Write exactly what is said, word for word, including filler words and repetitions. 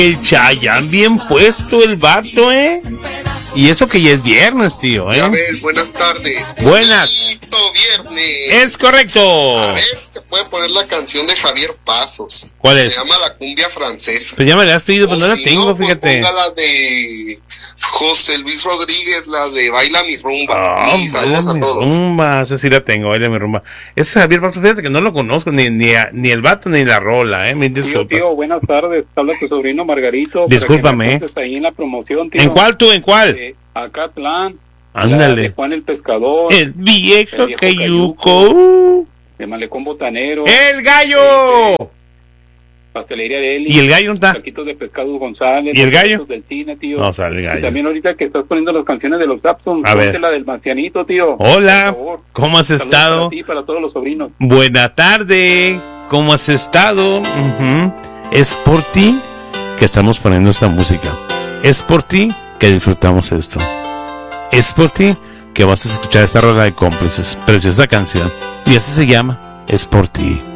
El Chayanne bien puesto el vato, ¿eh? Y eso que ya es viernes, tío, ¿eh? A ver, buenas tardes. Buenas. Bonito viernes. Es correcto. A ver, se puede poner la canción de Javier Pasos. ¿Cuál es? Se llama La Cumbia Francesa. Pues ya me la has pedido, pero O no la si tengo, no, pues fíjate. ponga la de José Luis Rodríguez, la de Baila mi rumba. Ah, y saludos Baila a mi todos. rumba, esa sí la tengo, Baila mi rumba. Ese Javier Pasos, fíjate que no lo conozco, ni, ni, a- ni el vato ni la rola, ¿eh? Mil Tío, disculpas. tío, buenas tardes. Habla tu sobrino Margarito. Discúlpame. Para que me apuntes ahí en la promoción, tío. ¿En cuál tú, en cuál? De Acatlán. Ándale. La de Juan el Pescador. El viejo, El viejo cayuco. De Malecón Botanero. ¡El gallo! Pastelería de Eli. ¿Y el gallo dónde está? Taquitos de pescado González. ¿Y el gallo? taquitos del cine, tío. No sale el Y gallo. también ahorita que estás poniendo las canciones de los Zapson, A ver. ponte la del Marcianito, tío. Hola, Por favor. ¿cómo has Saludos estado? Para ti y para todos los sobrinos. Buena tarde, ¿cómo has estado? Ujú. Es por ti que estamos poniendo esta música. Es por ti que disfrutamos esto. Es por ti que vas a escuchar esta rola de cómplices. Preciosa canción. Y así se llama. Es por ti.